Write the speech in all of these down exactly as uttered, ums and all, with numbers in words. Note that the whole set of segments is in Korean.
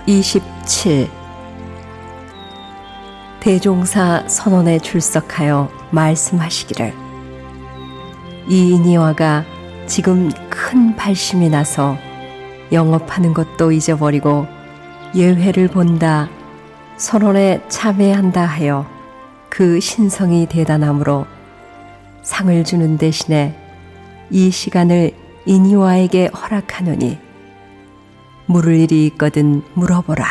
이십칠. 대종사 선원에 출석하여 말씀하시기를, 이 인이와가 지금 큰 발심이 나서 영업하는 것도 잊어버리고 예회를 본다, 선원에 참회한다 하여 그 신성이 대단하므로 상을 주는 대신에 이 시간을 인이와에게 허락하노니 물을 일이 있거든 물어보라.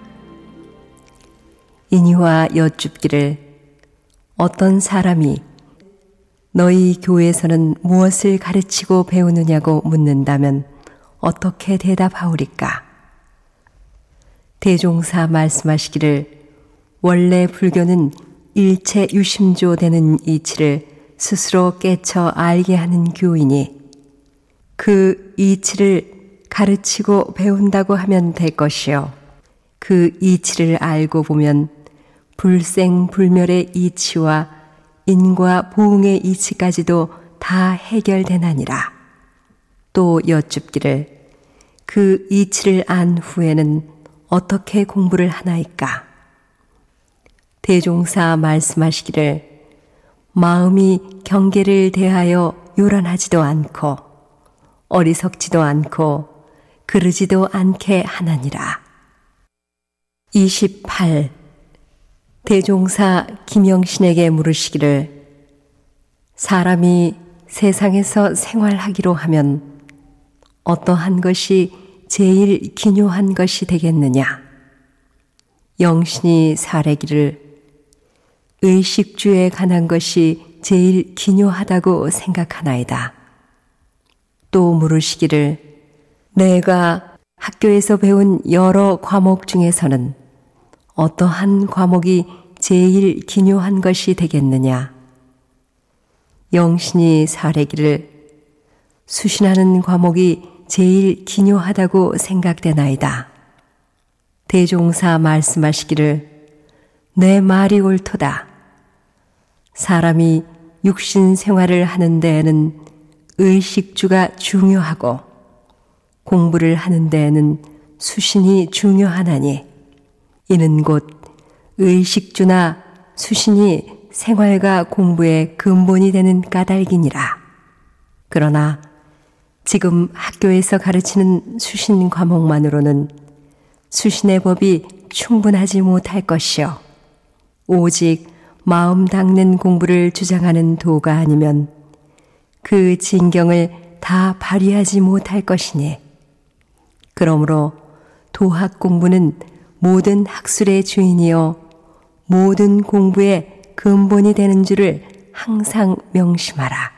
인이와 여쭙기를, 어떤 사람이 너희 교회에서는 무엇을 가르치고 배우느냐고 묻는다면 어떻게 대답하오리까? 대종사 말씀하시기를, 원래 불교는 일체 유심조 되는 이치를 스스로 깨쳐 알게 하는 교이니 그 이치를 가르치고 배운다고 하면 될 것이요, 그 이치를 알고 보면 불생불멸의 이치와 인과 보응의 이치까지도 다 해결되나니라. 또 여쭙기를, 그 이치를 안 후에는 어떻게 공부를 하나이까? 대종사 말씀하시기를, 마음이 경계를 대하여 요란하지도 않고 어리석지도 않고 그르지도 않게 하나니라. 이십팔. 대종사 김영신에게 물으시기를, 사람이 세상에서 생활하기로 하면 어떠한 것이 제일 기묘한 것이 되겠느냐? 영신이 사례기를, 의식주에 관한 것이 제일 기묘하다고 생각하나이다. 또 물으시기를, 내가 학교에서 배운 여러 과목 중에서는 어떠한 과목이 제일 기묘한 것이 되겠느냐? 영신이 사례기를, 수신하는 과목이 제일 기묘하다고 생각되나이다. 대종사 말씀하시기를, 내 말이 옳도다. 사람이 육신 생활을 하는 데에는 의식주가 중요하고 공부를 하는 데에는 수신이 중요하나니 이는 곧 의식주나 수신이 생활과 공부의 근본이 되는 까닭이니라. 그러나 지금 학교에서 가르치는 수신 과목만으로는 수신의 법이 충분하지 못할 것이요, 오직 마음 닦는 공부를 주장하는 도가 아니면 그 진경을 다 발휘하지 못할 것이니, 그러므로 도학 공부는 모든 학술의 주인이요 모든 공부의 근본이 되는 줄을 항상 명심하라.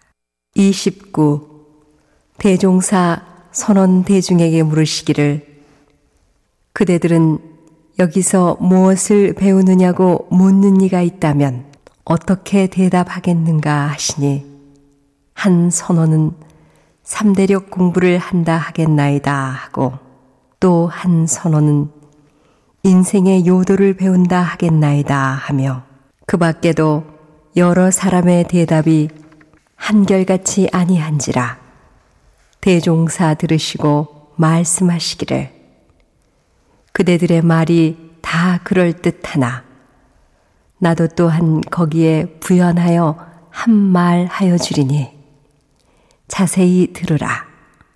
이십구. 대종사 선원 대중에게 물으시기를, 그대들은 여기서 무엇을 배우느냐고 묻는 이가 있다면 어떻게 대답하겠는가 하시니, 한 선원은 삼대력 공부를 한다 하겠나이다 하고, 또 한 선원은 인생의 요도를 배운다 하겠나이다 하며, 그 밖에도 여러 사람의 대답이 한결같이 아니한지라. 대종사 들으시고 말씀하시기를, 그대들의 말이 다 그럴듯하나 나도 또한 거기에 부연하여 한 말 하여 주리니 자세히 들으라.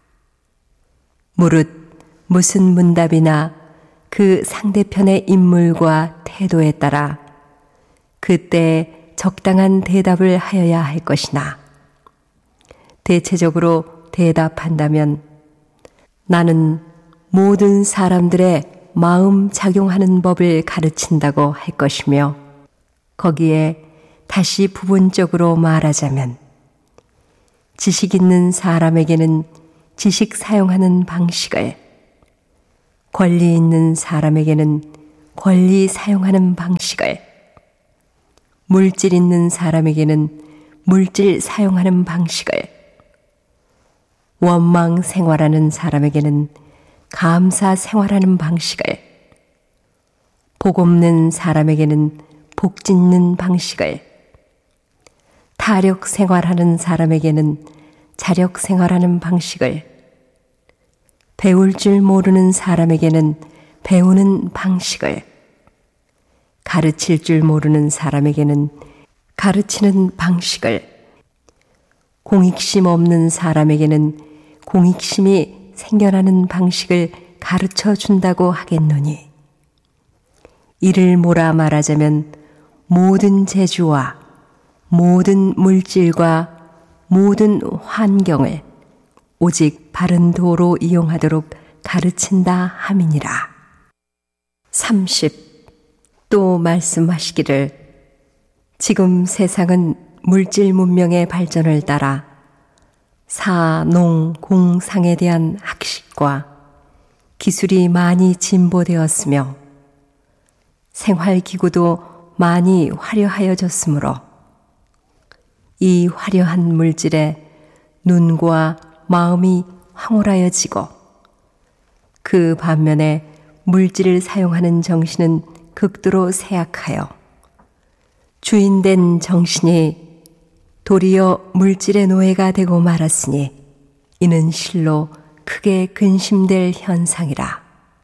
무릇 무슨 문답이나 그 상대편의 인물과 태도에 따라 그때 적당한 대답을 하여야 할 것이나, 대체적으로 대답한다면 나는 모든 사람들의 마음 작용하는 법을 가르친다고 할 것이며, 거기에 다시 부분적으로 말하자면 지식 있는 사람에게는 지식 사용하는 방식을, 권리 있는 사람에게는 권리 사용하는 방식을, 물질 있는 사람에게는 물질 사용하는 방식을, 원망 생활하는 사람에게는 감사 생활하는 방식을, 복 없는 사람에게는 복 짓는 방식을, 타력 생활하는 사람에게는 자력 생활하는 방식을, 배울 줄 모르는 사람에게는 배우는 방식을, 가르칠 줄 모르는 사람에게는 가르치는 방식을, 공익심 없는 사람에게는 공익심이 생겨나는 방식을 가르쳐 준다고 하겠노니, 이를 몰아 말하자면 모든 재주와 모든 물질과 모든 환경을 오직 바른 도로 이용하도록 가르친다 함이니라. 삼십. 또 말씀하시기를, 지금 세상은 물질 문명의 발전을 따라 사, 농, 공, 상에 대한 학식과 기술이 많이 진보되었으며 생활기구도 많이 화려하여졌으므로 이 화려한 물질에 눈과 마음이 황홀하여지고, 그 반면에 물질을 사용하는 정신은 극도로 쇠약하여 주인된 정신이 도리어 물질의 노예가 되고 말았으니, 이는 실로 크게 근심될 현상이라.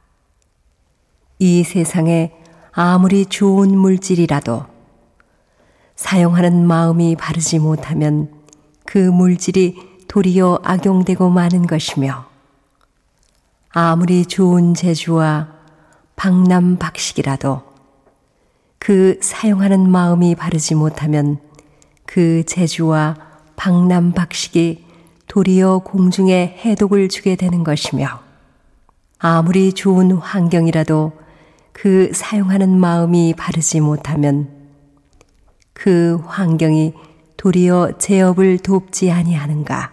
이 세상에 아무리 좋은 물질이라도 사용하는 마음이 바르지 못하면 그 물질이 도리어 악용되고 마는 것이며, 아무리 좋은 재주와 박람박식이라도 그 사용하는 마음이 바르지 못하면 그 재주와 박람박식이 도리어 공중에 해독을 주게 되는 것이며, 아무리 좋은 환경이라도 그 사용하는 마음이 바르지 못하면 그 환경이 도리어 제업을 돕지 아니하는가.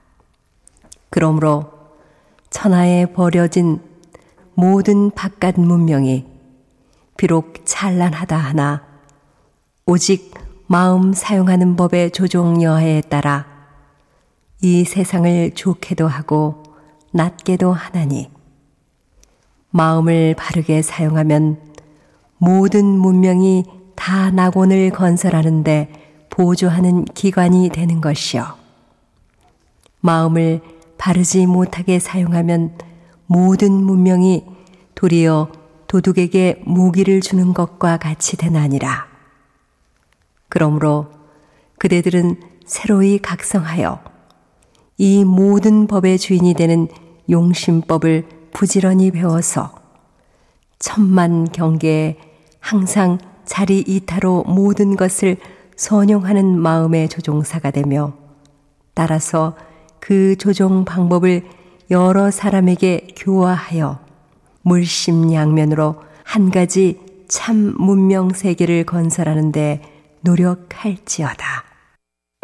그러므로 천하에 버려진 모든 바깥 문명이 비록 찬란하다 하나 오직 마음 사용하는 법의 조종 여하에 따라 이 세상을 좋게도 하고 낮게도 하나니, 마음을 바르게 사용하면 모든 문명이 다 낙원을 건설하는데 보조하는 기관이 되는 것이요, 마음을 바르지 못하게 사용하면 모든 문명이 도리어 도둑에게 무기를 주는 것과 같이 되나니라. 그러므로 그대들은 새로이 각성하여 이 모든 법의 주인이 되는 용심법을 부지런히 배워서 천만 경계에 항상 자리 이타로 모든 것을 선용하는 마음의 조종사가 되며, 따라서 그 조종 방법을 여러 사람에게 교화하여 물심양면으로 한 가지 참 문명 세계를 건설하는 데 노력할지어다.